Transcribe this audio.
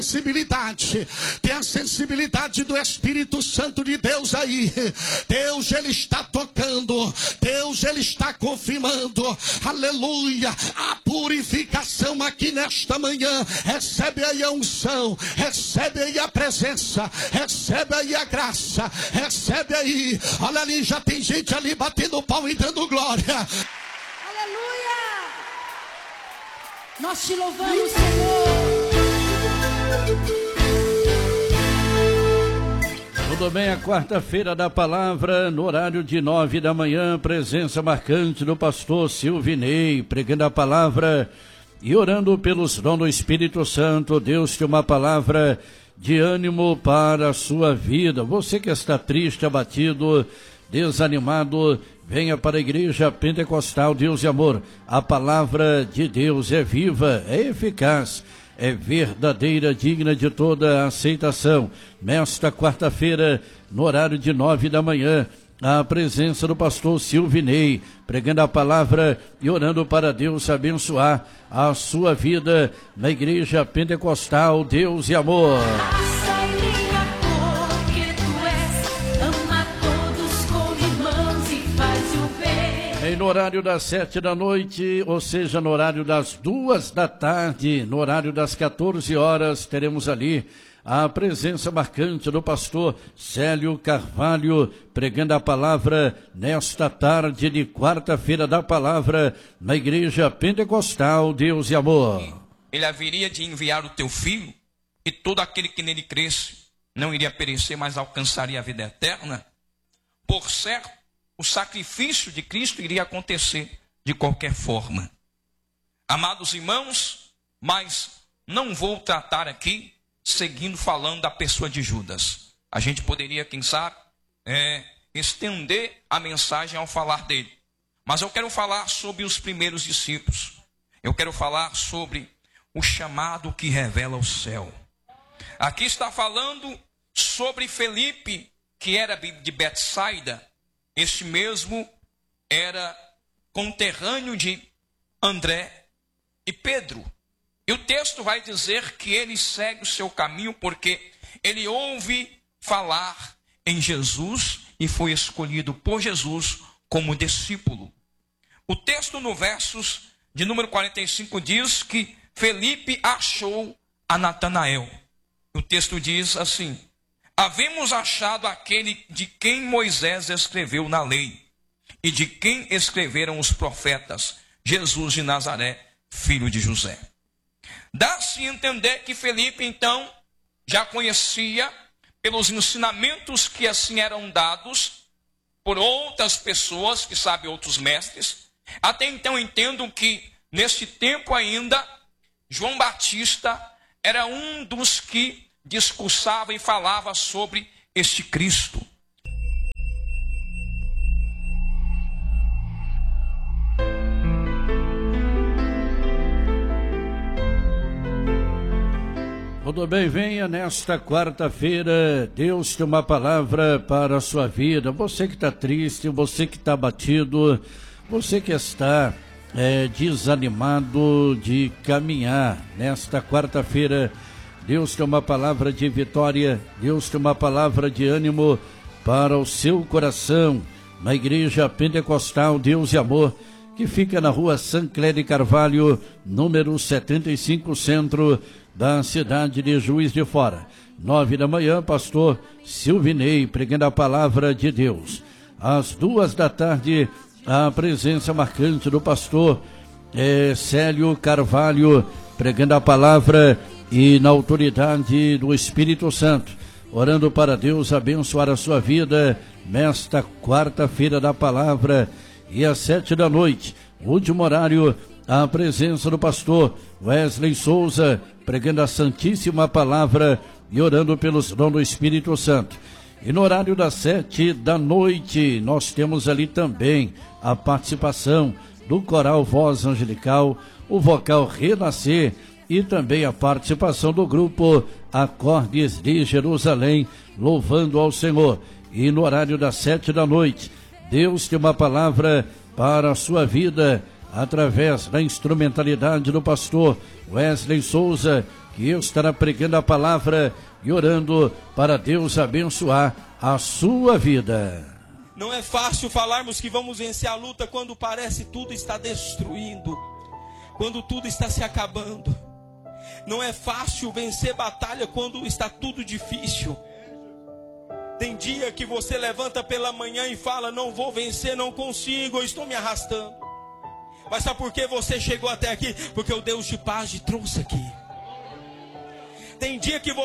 sensibilidade, tem a sensibilidade do Espírito Santo de Deus aí. Deus, Ele está tocando, Deus, Ele está confirmando, aleluia, a purificação aqui nesta manhã. Recebe aí a unção, recebe aí a presença, recebe aí a graça, recebe aí, olha ali, já tem gente ali batendo pau e dando glória. Aleluia, nós te louvamos, Senhor. Tudo bem, a quarta-feira da palavra, no horário de 9 da manhã, presença marcante do pastor Silvinei, pregando a palavra e orando pelos dons do Espírito Santo. Deus tem uma palavra de ânimo para a sua vida. Você que está triste, abatido, desanimado, venha para a Igreja Pentecostal Deus e Amor. A palavra de Deus é viva, é eficaz, é verdadeira, digna de toda aceitação. Nesta quarta-feira, no horário de 9 da manhã, a presença do pastor Silvinei, pregando a palavra e orando para Deus abençoar a sua vida na Igreja Pentecostal Deus e Amor. No horário das 7 da noite, ou seja, no horário das 2 da tarde, no horário das 14 horas, teremos ali a presença marcante do pastor Célio Carvalho, pregando a palavra nesta tarde de quarta-feira da palavra, na Igreja Pentecostal Deus e Amor. Ele haveria de enviar o teu filho, e todo aquele que nele cresce não iria perecer, mas alcançaria a vida eterna. Por certo, o sacrifício de Cristo iria acontecer de qualquer forma. Amados irmãos, mas não vou tratar aqui seguindo falando da pessoa de Judas. A gente poderia, quem sabe, estender a mensagem ao falar dele. Mas eu quero falar sobre os primeiros discípulos. Eu quero falar sobre o chamado que revela o céu. Aqui está falando sobre Felipe, que era de Betsaida. Este mesmo era conterrâneo de André e Pedro. E o texto vai dizer que ele segue o seu caminho porque ele ouve falar em Jesus e foi escolhido por Jesus como discípulo. O texto no versos de número 45 diz que Felipe achou a Natanael. O texto diz assim: havemos achado aquele de quem Moisés escreveu na lei e de quem escreveram os profetas, Jesus de Nazaré, filho de José. Dá-se a entender que Felipe, então, já conhecia pelos ensinamentos que assim eram dados por outras pessoas, que sabem, outros mestres. Até então entendo que, neste tempo ainda, João Batista era um dos que discursava e falava sobre este Cristo. Tudo bem, venha nesta quarta-feira, Deus tem uma palavra para a sua vida. Você que está triste, você que está abatido, você que está desanimado de caminhar, nesta quarta-feira, Deus tem uma palavra de vitória, Deus tem uma palavra de ânimo para o seu coração, na Igreja Pentecostal Deus e Amor, que fica na rua Sancler de Carvalho, número 75, centro da cidade de Juiz de Fora. 9 da manhã, pastor Silvinei, pregando a palavra de Deus. Às 2 da tarde, a presença marcante do pastor Célio Carvalho, pregando a palavra e na autoridade do Espírito Santo, orando para Deus abençoar a sua vida nesta quarta-feira da palavra. E às 7 da noite, último horário, a presença do pastor Wesley Souza, pregando a Santíssima Palavra e orando pelos dons do Espírito Santo. E no horário das 7 da noite, nós temos ali também a participação do Coral Voz Angelical, o Vocal Renascer, e também a participação do grupo Acordes de Jerusalém, louvando ao Senhor. E no horário das 7 da noite, Deus tem uma palavra para a sua vida, através da instrumentalidade do pastor Wesley Souza, que eu estará pregando a palavra e orando para Deus abençoar a sua vida. Não é fácil falarmos que vamos vencer a luta quando parece tudo está destruindo, quando tudo está se acabando. Não é fácil vencer batalha quando está tudo difícil. Tem dia que você levanta pela manhã e fala: não vou vencer, não consigo, eu estou me arrastando. Mas sabe por que você chegou até aqui? Porque o Deus de paz te trouxe aqui. Tem dia que você